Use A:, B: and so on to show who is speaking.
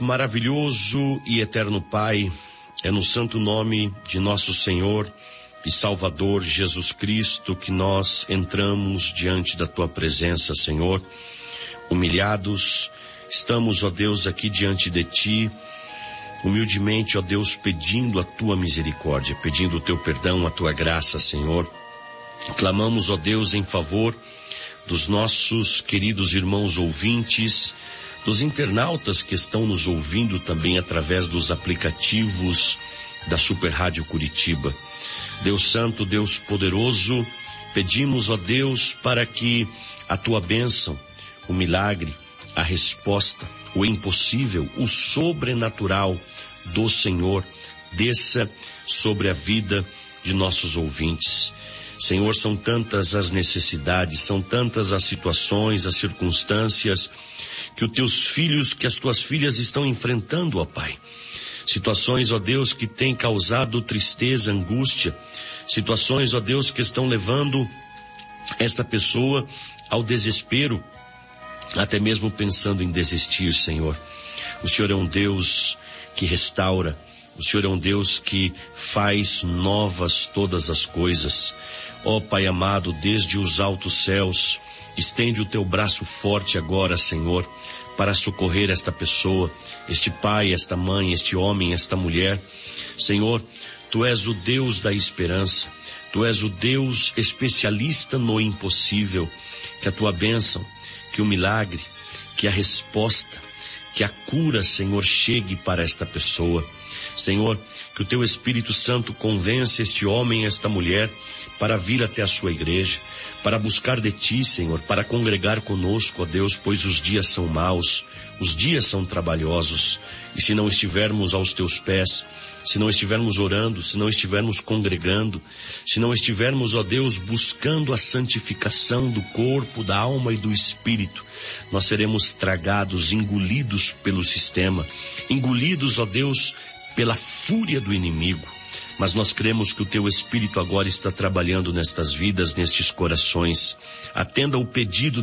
A: Maravilhoso e eterno Pai, é no santo nome de nosso Senhor e Salvador Jesus Cristo que nós entramos diante da Tua presença, Senhor. Humilhados, estamos, ó Deus, aqui diante de Ti, humildemente, ó Deus, pedindo a Tua misericórdia, pedindo o Teu perdão, a Tua graça, Senhor. Clamamos, ó Deus, em favor dos nossos queridos irmãos ouvintes, dos internautas que estão nos ouvindo também através dos aplicativos da Super Rádio Curitiba. Deus Santo, Deus Poderoso, pedimos, ó Deus, para que a Tua bênção, o milagre, a resposta, o impossível, o sobrenatural do Senhor desça sobre a vida de nossos ouvintes. Senhor, são tantas as necessidades, são tantas as situações, as circunstâncias que os Teus filhos, que as Tuas filhas estão enfrentando, ó Pai. Situações, ó Deus, que têm causado tristeza, angústia. Situações, ó Deus, que estão levando esta pessoa ao desespero, até mesmo pensando em desistir, Senhor. O Senhor é um Deus que restaura. O Senhor é um Deus que faz novas todas as coisas. Ó Pai amado, desde os altos céus, estende o Teu braço forte agora, Senhor, para socorrer esta pessoa, este pai, esta mãe, este homem, esta mulher. Senhor, Tu és o Deus da esperança. Tu és o Deus especialista no impossível. Que a Tua bênção, que o milagre, que a resposta, que a cura, Senhor, chegue para esta pessoa. Senhor, que o Teu Espírito Santo convença este homem, esta mulher, para vir até a Sua igreja, para buscar de Ti, Senhor, para congregar conosco, ó Deus, pois os dias são maus, os dias são trabalhosos, e se não estivermos aos Teus pés, se não estivermos orando, se não estivermos congregando, se não estivermos, ó Deus, buscando a santificação do corpo, da alma e do espírito, nós seremos tragados, engolidos pelo sistema, engolidos, ó Deus, pela fúria do inimigo. Mas nós cremos que o Teu Espírito agora está trabalhando nestas vidas, nestes corações. Atenda o pedido